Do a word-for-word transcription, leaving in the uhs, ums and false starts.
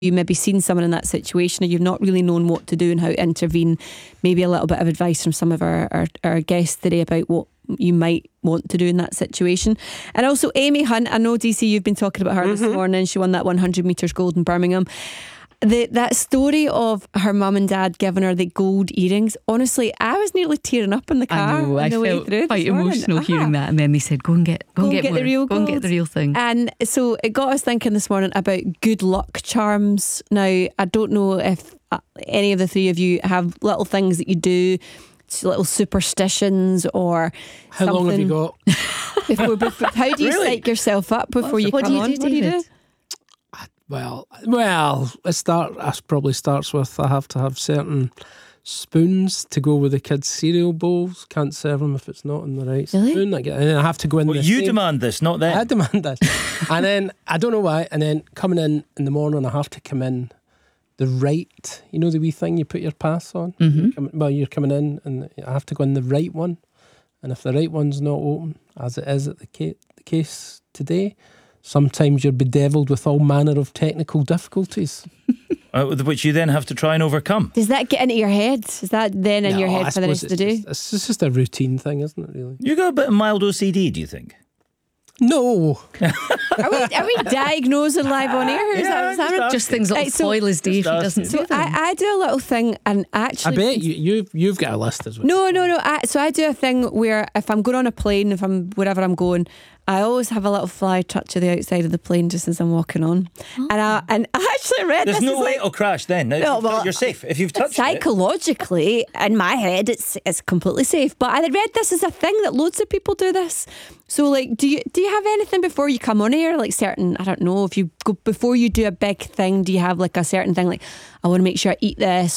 you maybe seen someone in that situation, or you've not really known what to do and how to intervene, maybe a little bit of advice from some of our, our, our guests today about what you might want to do in that situation. And also Amy Hunt, I know D C you've been talking about her mm-hmm. this morning. She won that one hundred metres gold in Birmingham. The, that story of her mum and dad giving her the gold earrings, honestly, I was nearly tearing up in the car. I know, I felt quite emotional uh-huh. hearing that, and then they said, go and get go, go and get, get more, the real go gold. and get the real thing. And so it got us thinking this morning about good luck charms. Now, I don't know if any of the three of you have little things that you do, little superstitions or how something. long have you got? before, before, how do you really? psych yourself up before what, you what come do you on? do, What do you David? do? Well, well, it start. It probably starts with I have to have certain spoons to go with the kids' cereal bowls. Can't serve them if it's not in the right Really? spoon. I get, and then I have to go in. Well, the you same. demand this, not them. I demand this, and then I don't know why. And then coming in in the morning, I have to come in the right. You know the wee thing you put your pass on. Mm-hmm. Come, well, you're coming in, and I have to go in the right one. And if the right one's not open, as it is at the, ca- the case today, sometimes you're bedeviled with all manner of technical difficulties. Uh, which you then have to try and overcome. Does that get into your head? Is that then in No, your I head for the suppose rest of the day? it's just, it's just a routine thing, isn't it, really? You got a bit of mild O C D, do you think? No. Are we, are we diagnosing live on air? Is Yeah, that, is that just right? Just things that'll Right, so- spoil his day if he Just doesn't asking. do So them. I, I do a little thing, and I actually, bet you, you've, you've got a list as well. no, no, no. I, so I do a thing where if I'm going on a plane, if I'm wherever I'm going, I always have a little fly touch of the outside of the plane just as I'm walking on. Oh. And I and I actually read There's this no is way like, it'll crash then. Now, No, if you've well, got- you're safe. If you've touched it. psychologically, in my head, it's it's completely safe. But I read this as a thing that loads of people do this. So, like, do you do you have anything before you come on air? Like certain, I don't know, if you go before you do a big thing, do you have like a certain thing? Like, I want to make sure I eat this,